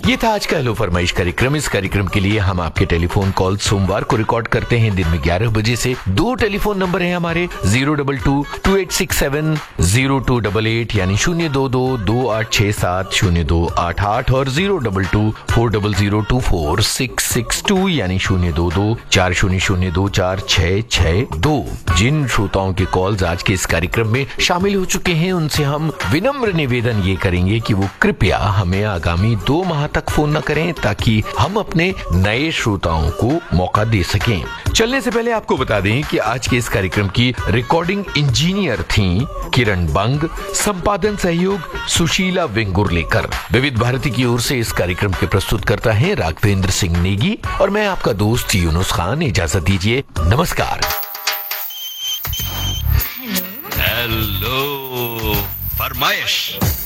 ये था आज का हेलो फरमाइश कार्यक्रम। इस कार्यक्रम के लिए हम आपके टेलीफोन कॉल सोमवार को रिकॉर्ड करते हैं दिन में 11 बजे से। 2 टेलीफोन नंबर हैं हमारे 022-2867-0288 यानी 022-2867-0288 और 022-400-24662 यानी 022-4002-4662। जिन श्रोताओं के कॉल्स आज के इस कार्यक्रम में शामिल हो चुके हैं उनसे हम विनम्र निवेदन ये करेंगे कि वो कृपया हमें आगामी 2 माह तक फोन न करें ताकि हम अपने नए श्रोताओं को मौका दे सकें। चलने से पहले आपको बता दें कि आज के इस कार्यक्रम की रिकॉर्डिंग इंजीनियर थी किरण बंग, संपादन सहयोग सुशीला वेंगुर्लेकर। विविध भारती की ओर से इस कार्यक्रम के प्रस्तुत करता है राघवेंद्र सिंह नेगी और मैं आपका दोस्त यूनुस खान। इजाजत दीजिए, नमस्कार। हेलो फरमाइश।